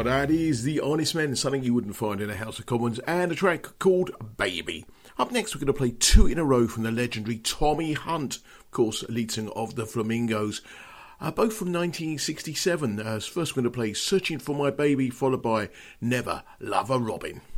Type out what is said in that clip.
that is The Honest Men, something you wouldn't find in a House of Commons, and a track called Baby. Up next, we're going to play two in a row from the legendary Tommy Hunt, of course, lead singer of the Flamingos, both from 1967. First, we're going to play Searching for My Baby, followed by Never Love a Robin.